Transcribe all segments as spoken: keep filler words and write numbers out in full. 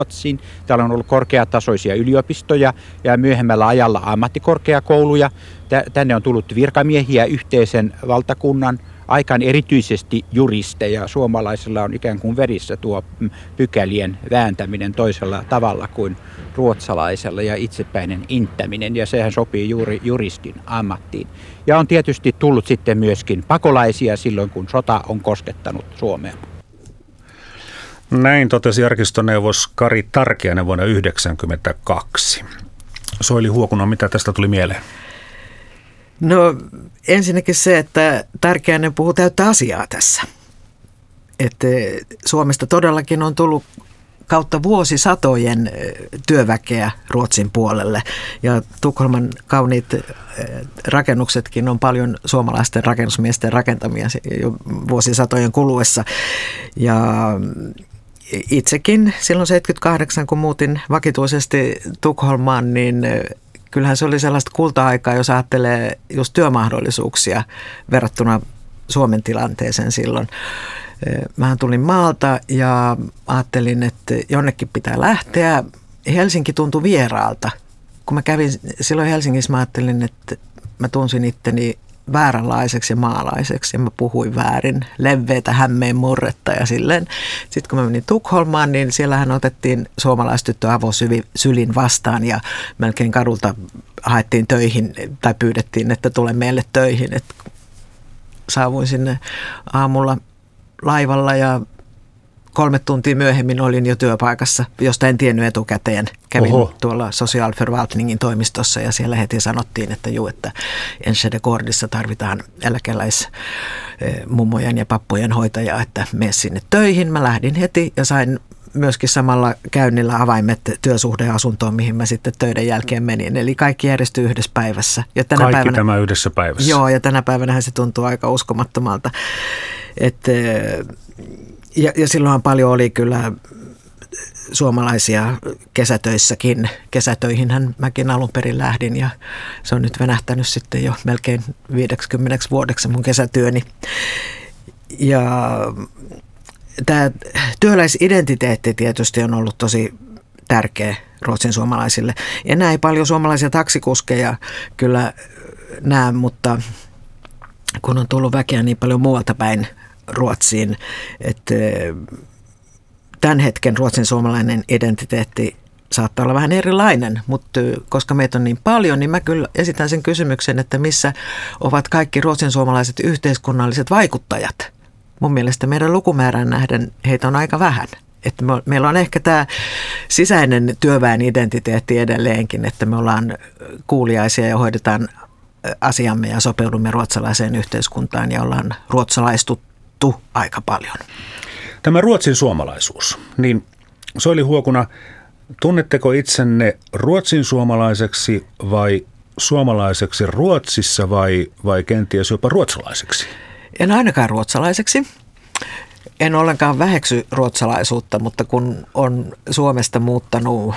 Ruotsiin. Täällä on ollut korkeatasoisia yliopistoja ja myöhemmällä ajalla ammattikorkeakouluja. Tänne on tullut virkamiehiä yhteisen valtakunnan aikaan, erityisesti juristeja. Suomalaisilla on ikään kuin verissä tuo pykälien vääntäminen toisella tavalla kuin ruotsalaisella ja itsepäinen inttäminen, ja sehän sopii juuri juristin ammattiin. Ja on tietysti tullut sitten myöskin pakolaisia silloin, kun sota on koskettanut Suomea. Näin totesi arkistoneuvos Kari Tarkiainen vuonna yhdeksänkymmentäkaksi. Soili Huokuna, mitä tästä tuli mieleen? No ensinnäkin se, että Tarkiainen puhuu täyttä asiaa tässä. Että Suomesta todellakin on tullut kautta vuosisatojen työväkeä Ruotsin puolelle. Ja Tukholman kauniit rakennuksetkin on paljon suomalaisten rakennusmiesten rakentamia jo vuosisatojen kuluessa. Ja itsekin silloin seitsemänkymmentäkahdeksan, kun muutin vakituisesti Tukholmaan, niin kyllähän se oli sellaista kulta-aikaa, jos ajattelee just työmahdollisuuksia verrattuna Suomen tilanteeseen silloin. Mähän tulin maalta ja ajattelin, että jonnekin pitää lähteä. Helsinki tuntui vieraalta. Kun mä kävin silloin Helsingissä, mä ajattelin, että mä tunsin itteni vääränlaiseksi ja maalaiseksi ja mä puhuin väärin, leveätä hämmeen murretta ja silleen. Sitten kun mä menin Tukholmaan, niin siellähän otettiin suomalaistyttö avosylin vastaan ja melkein kadulta haettiin töihin tai pyydettiin, että tule meille töihin. Et saavuin sinne aamulla laivalla ja kolme tuntia myöhemmin olin jo työpaikassa, josta en tiennyt etukäteen. Kävin Oho. tuolla Socialförvaltningin toimistossa ja siellä heti sanottiin, että juu, että Enschede Gårdissa tarvitaan eläkeläismummojen ja pappojen hoitajaa, että mene sinne töihin. Mä lähdin heti ja sain myöskin samalla käynnillä avaimet työsuhdeasuntoon, mihin mä sitten töiden jälkeen menin. Eli kaikki järjestyi yhdessä päivässä. Ja tänä kaikki päivänä, tämä yhdessä päivässä. Joo, ja tänä päivänä se tuntuu aika uskomattomalta. Että Ja, ja silloinhan paljon oli kyllä suomalaisia kesätöissäkin. Kesätöihinhän mäkin alun perin lähdin ja se on nyt venähtänyt sitten jo melkein viideksikymmeneksi vuodeksi mun kesätyöni. Ja tämä työläisidentiteetti tietysti on ollut tosi tärkeä ruotsin suomalaisille. Enää ei paljon suomalaisia taksikuskeja kyllä näe, mutta kun on tullut väkeä niin paljon muualta päin Ruotsiin, että tämän hetken ruotsin suomalainen identiteetti saattaa olla vähän erilainen, mutta koska meitä on niin paljon, niin mä kyllä esitän sen kysymyksen, että missä ovat kaikki ruotsin suomalaiset yhteiskunnalliset vaikuttajat. Mun mielestä meidän lukumäärän nähden heitä on aika vähän. Että me, meillä on ehkä tämä sisäinen työväen identiteetti edelleenkin, että me ollaan kuuliaisia ja hoidetaan asiamme ja sopeudumme ruotsalaiseen yhteiskuntaan ja ollaan ruotsalaistuttu aika paljon. Tämä ruotsin suomalaisuus, niin Soili Huokuna, tunnetteko itsenne ruotsin suomalaiseksi vai suomalaiseksi Ruotsissa vai, vai kenties jopa ruotsalaiseksi? En ainakaan ruotsalaiseksi. En ollenkaan väheksy ruotsalaisuutta, mutta kun on Suomesta muuttanut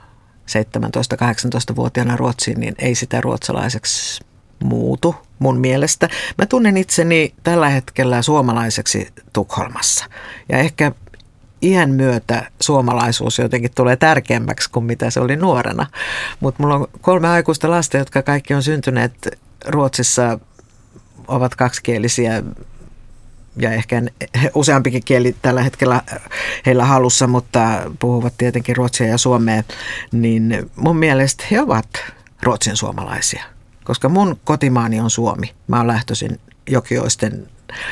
seitsemäntoista-kahdeksantoista-vuotiaana Ruotsiin, niin ei sitä ruotsalaiseksi muutu mun mielestä. Mä tunnen itseni tällä hetkellä suomalaiseksi Tukholmassa. Ja ehkä iän myötä suomalaisuus jotenkin tulee tärkeämmäksi kuin mitä se oli nuorena. Mutta mulla on kolme aikuista lasta, jotka kaikki on syntyneet Ruotsissa, ovat kaksikielisiä ja ehkä useampikin kieli tällä hetkellä heillä halussa, mutta puhuvat tietenkin ruotsia ja suomea. Niin mun mielestä he ovat ruotsin suomalaisia. Koska mun kotimaani on Suomi. Mä oon lähtöisin Jokioisten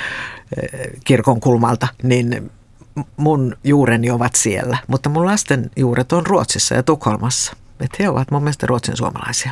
kirkon kulmalta, niin mun juureni ovat siellä. Mutta mun lasten juuret on Ruotsissa ja Tukholmassa. Että he ovat mun mielestä ruotsin suomalaisia.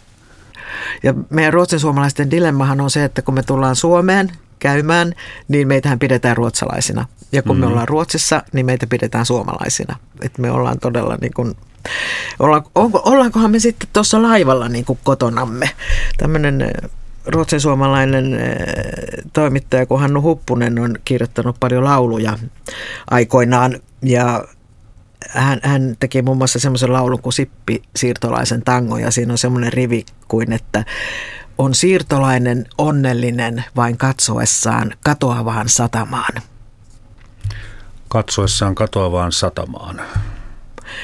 Ja meidän ruotsin suomalaisten dilemmahan on se, että kun me tullaan Suomeen käymään, niin meitähän pidetään ruotsalaisina. Ja kun mm-hmm. me ollaan Ruotsissa, niin meitä pidetään suomalaisina. Että me ollaan todella niin kuin Olla, onko, ollaankohan me sitten tuossa laivalla niin kuin kotonamme? Tämmöinen ruotsin suomalainen toimittaja kuin Hannu Huppunen on kirjoittanut paljon lauluja aikoinaan ja hän, hän teki muun muassa semmoisen laulun kuin Sippi siirtolaisen tango ja siinä on semmoinen rivi kuin, että on siirtolainen onnellinen vain katsoessaan katoavaan satamaan. Katsoessaan katoavaan satamaan.